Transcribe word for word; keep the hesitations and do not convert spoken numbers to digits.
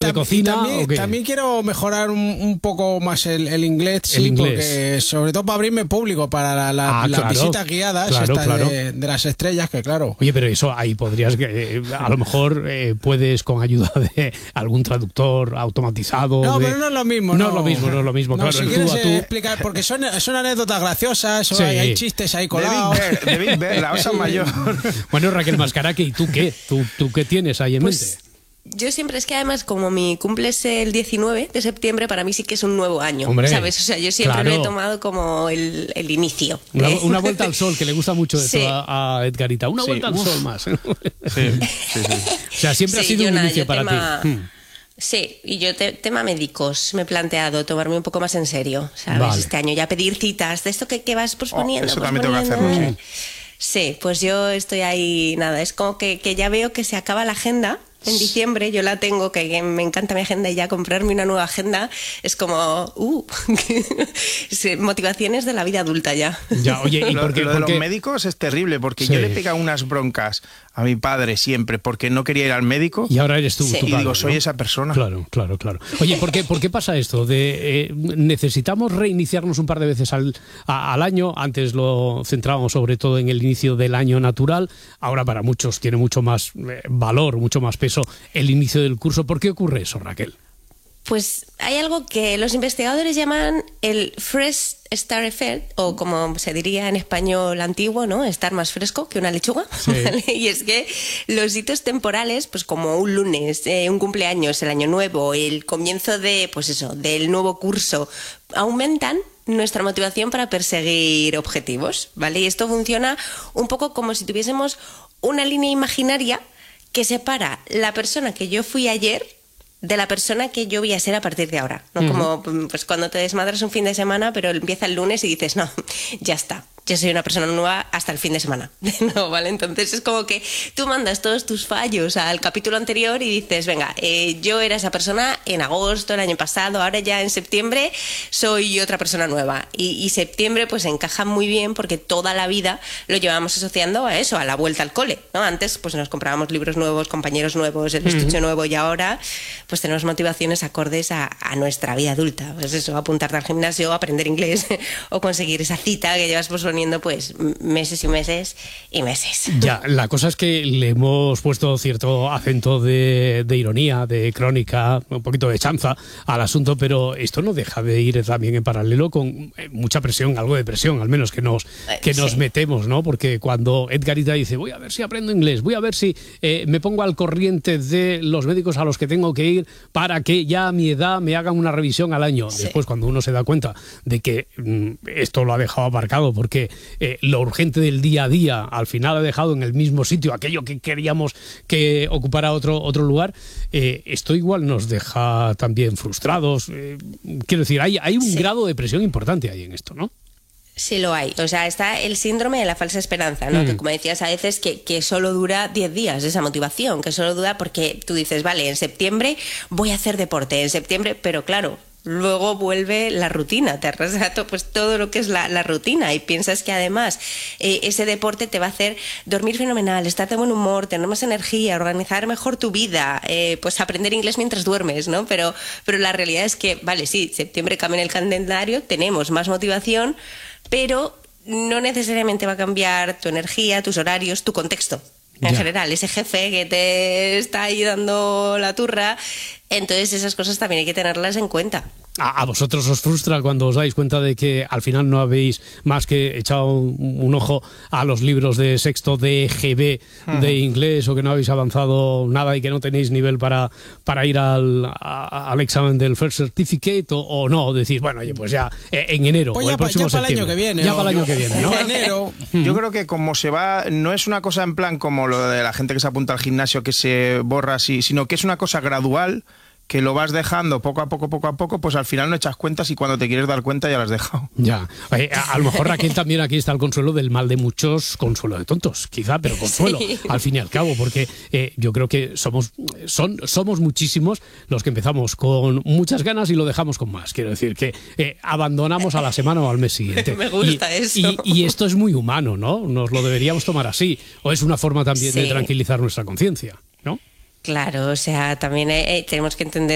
de cocina. También, ¿o qué? también quiero mejorar un, un poco más el, el inglés, El sí, inglés. porque sobre todo para abrirme público, para la, la, Ah, las claro, visitas guiadas claro, estas claro. De, de las estrellas, que claro. Oye, pero eso ahí podrías, eh, a lo mejor eh, puedes con ayuda de algún traductor automatizado. No, de... pero no es lo mismo. No, No, es lo mismo, no es lo mismo. No, claro, si el tú quieres a tú. eh, explicar, porque son, son anécdotas graciosas, Sí. hay, hay chistes ahí De colados. Big Bear, de Big Bear, la osa mayor. Bueno, Raquel Mascaraque, ¿y tú qué? ¿Tú, tú qué tienes ahí en Pues, mente? yo siempre, es que además como mi cumple es el diecinueve de septiembre, para mí sí que es un nuevo año, Hombre, ¿sabes? O sea, yo siempre claro. lo he tomado como el, el inicio. Una, ¿eh? una vuelta al sol, que le gusta mucho eso Sí. a, a Edgarita. Una Sí. vuelta al Uf. sol más. Sí, sí, sí. O sea, siempre Sí, ha sido yo un nada, inicio yo para tema- ti. Hmm. Sí, y yo te- tema médicos me he planteado tomarme un poco más en serio, ¿sabes? Vale. Este año ya pedir citas, de esto que, que vas posponiendo. Oh, eso también tengo que posponiendo. hacerlo, Sí, pues yo estoy ahí, nada, es como que, que ya veo que se acaba la agenda. En diciembre yo la tengo, que, que me encanta mi agenda, y ya comprarme una nueva agenda es como, uh, sí, motivaciones de la vida adulta ya. Ya, oye, ¿y Lo, por qué? lo de Porque- los médicos es terrible, porque Sí. yo le pegaba unas broncas a mi padre siempre porque no quería ir al médico. Y ahora eres tú, Sí. tu Y padre, digo, soy ¿no? esa persona. Claro, claro, claro. Oye, ¿por qué, por qué pasa esto? De, eh, ¿necesitamos reiniciarnos un par de veces al, a- al año? Antes lo centrábamos sobre todo en el inicio del año natural. Ahora para muchos tiene mucho más eh, valor, mucho más peso el inicio del curso. ¿Por qué ocurre eso, Raquel? Pues hay algo que los investigadores llaman el Fresh Start Effect, o como se diría en español antiguo, ¿no? Estar más fresco que una lechuga. Sí. ¿Vale? Y es que los hitos temporales, pues como un lunes, eh, un cumpleaños, el año nuevo, el comienzo de, pues eso, del nuevo curso, aumentan nuestra motivación para perseguir objetivos, ¿vale? Y esto funciona un poco como si tuviésemos una línea imaginaria que separa la persona que yo fui ayer de la persona que yo voy a ser a partir de ahora, ¿no? Como pues cuando te desmadras un fin de semana, pero empieza el lunes y dices, no, ya está, yo soy una persona nueva hasta el fin de semana. No, ¿vale? Entonces es como que tú mandas todos tus fallos al capítulo anterior y dices, venga, eh, yo era esa persona en agosto, el año pasado, ahora ya en septiembre soy otra persona nueva. Y, y septiembre pues encaja muy bien porque toda la vida lo llevamos asociando a eso, a la vuelta al cole, ¿no? Antes pues nos comprábamos libros nuevos, compañeros nuevos, el estuche nuevo, y ahora pues tenemos motivaciones acordes a, a nuestra vida adulta. Pues eso, apuntarte al gimnasio, aprender inglés o conseguir esa cita que llevas posponiendo pues meses y meses y meses. Ya, la cosa es que le hemos puesto cierto acento de, de ironía, de crónica, un poquito de chanza al asunto, pero esto no deja de ir también en paralelo con eh, mucha presión, algo de presión, al menos que nos, que nos Sí. metemos, ¿no? Porque cuando Edgarita dice, voy a ver si aprendo inglés, voy a ver si eh, me pongo al corriente de los médicos a los que tengo que ir para que ya a mi edad me hagan una revisión al año. Sí. Después, cuando uno se da cuenta de que mm, esto lo ha dejado aparcado porque eh, lo urgente del día a día al final ha dejado en el mismo sitio aquello que queríamos que ocupara otro, otro lugar, eh, esto igual nos deja también frustrados. Eh, quiero decir, hay, hay un Sí. grado de presión importante ahí en esto, ¿no? Sí lo hay. O sea, está el síndrome de la falsa esperanza, ¿no? Mm. Que como decías a veces que, que solo dura diez días esa motivación, que solo dura porque tú dices, vale, en septiembre voy a hacer deporte, en septiembre, pero claro, luego vuelve la rutina, te arrasa to- pues todo lo que es la, la rutina, y piensas que además eh, ese deporte te va a hacer dormir fenomenal, estar de buen humor, tener más energía, organizar mejor tu vida, eh, pues aprender inglés mientras duermes, ¿no? Pero, pero la realidad es que, vale, sí, septiembre cambia en el calendario, tenemos más motivación, pero no necesariamente va a cambiar tu energía, tus horarios, tu contexto. En Ya. general, ese jefe que te está ahí dando la turra, entonces esas cosas también hay que tenerlas en cuenta. ¿A, a vosotros os frustra cuando os dais cuenta de que al final no habéis más que echado un, un ojo a los libros de sexto de G B de inglés, o que no habéis avanzado nada y que no tenéis nivel para, para ir al, a- al examen del First Certificate, o, o no? Decís, bueno, oye, pues ya eh, en enero Pues o ya el pa- próximo ya para el año septiembre. que viene, Ya o- para el año que viene, ¿no? En enero. Yo creo que como se va, no es una cosa en plan como lo de la gente que se apunta al gimnasio que se borra así, sino que es una cosa gradual, que lo vas dejando poco a poco, poco a poco, pues al final no echas cuentas y cuando te quieres dar cuenta ya lo has dejado. Ya. Oye, a, a lo mejor, Raquel, también aquí está el consuelo del mal de muchos, consuelo de tontos, quizá, pero consuelo, Sí. al fin y al cabo, porque eh, yo creo que somos, son, somos muchísimos los que empezamos con muchas ganas y lo dejamos con más. Quiero decir que eh, abandonamos a la semana o al mes siguiente. Me gusta y, eso. Y, y esto es muy humano, ¿no? Nos lo deberíamos tomar así. O es una forma también de Sí. tranquilizar nuestra conciencia, ¿no? Claro, o sea, también eh, tenemos que entender